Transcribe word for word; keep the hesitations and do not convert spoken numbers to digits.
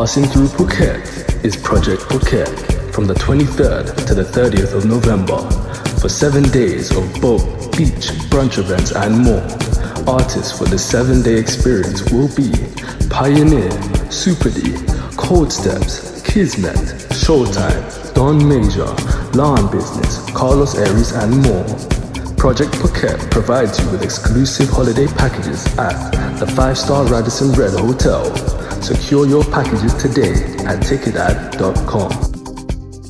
Passing through Phuket is Project Phuket from the twenty-third to the thirtieth of November for seven days of boat, beach, brunch events and more. Artists for the seven-day experience will be Pioneer, Super D, Cold Steps, Kismet, Showtime, Don Major, Lawn Business, Carlos Aries and more. Project Phuket provides you with exclusive holiday packages at the five-star Radisson Red Hotel. Secure your packages today at ticketad dot com.